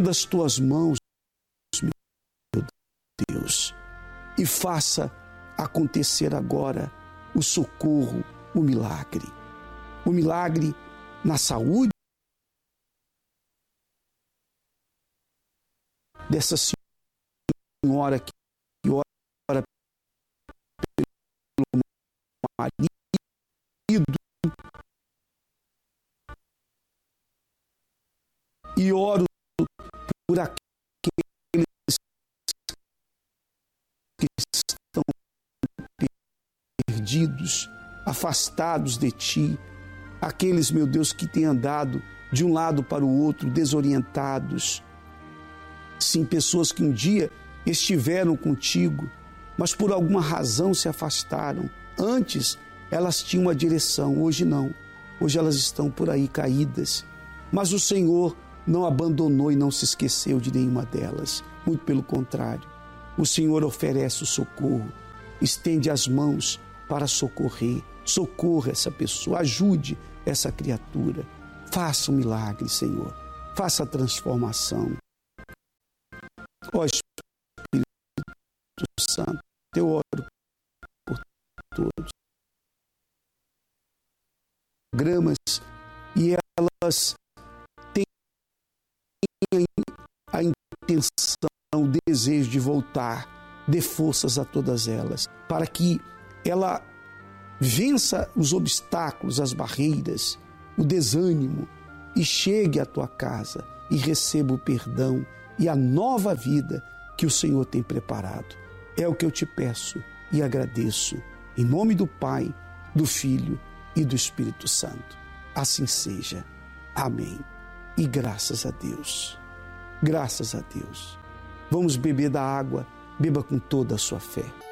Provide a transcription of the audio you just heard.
as tuas mãos, meu Deus, e faça acontecer agora o socorro, o milagre. O milagre na saúde dessa senhora que ora pelo marido e oro por aqueles que estão perdidos, afastados de ti, aqueles, meu Deus, que têm andado de um lado para o outro, desorientados. Sim, pessoas que um dia estiveram contigo, mas por alguma razão se afastaram. Antes elas tinham uma direção, hoje não. Hoje elas estão por aí caídas. Mas o Senhor não abandonou e não se esqueceu de nenhuma delas. Muito pelo contrário, o Senhor oferece o socorro, estende as mãos para socorrer. Socorra essa pessoa, ajude essa criatura. Faça um milagre, Senhor. Faça a transformação. Ó Espírito Santo, eu oro por todos. Gramas, e elas têm a intenção, o desejo de voltar. Dê forças a todas elas, para que ela vença os obstáculos, as barreiras, o desânimo e chegue à tua casa e receba o perdão e a nova vida que o Senhor tem preparado. É o que eu te peço e agradeço. Em nome do Pai, do Filho e do Espírito Santo. Assim seja. Amém. E graças a Deus. Graças a Deus. Vamos beber da água. Beba com toda a sua fé.